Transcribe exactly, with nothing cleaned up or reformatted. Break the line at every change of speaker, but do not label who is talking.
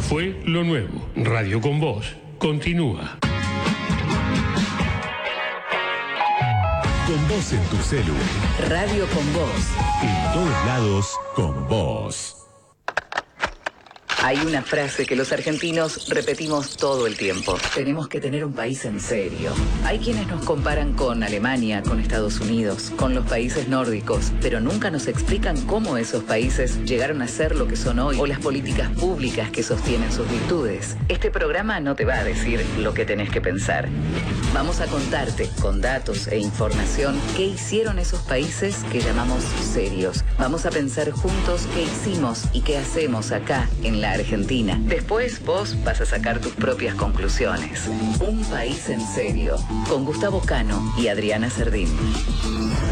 Fue lo nuevo. Radio con Vos continúa.
Con vos en tu celu.
Radio con Vos.
En todos lados, con vos.
Hay una frase que los argentinos repetimos todo el tiempo. Tenemos que tener un país en serio. Hay quienes nos comparan con Alemania, con Estados Unidos, con los países nórdicos, pero nunca nos explican cómo esos países llegaron a ser lo que son hoy o las políticas públicas que sostienen sus virtudes. Este programa no te va a decir lo que tenés que pensar. Vamos a contarte con datos e información qué hicieron esos países que llamamos serios. Vamos a pensar juntos qué hicimos y qué hacemos acá en la Argentina. Después vos vas a sacar tus propias conclusiones. Un país en serio, con Gustavo Cano y Adriana Cerdín.